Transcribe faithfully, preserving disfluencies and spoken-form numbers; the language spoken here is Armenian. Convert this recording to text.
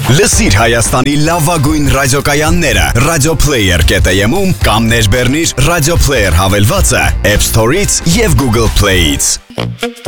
Լսիր Հայաստանի լավագույն ռադիոկայանները Radioplayer կետ am-ում կամ ներբեռնիր Radioplayer հավելվածը App Store-ից և Google Play-ից։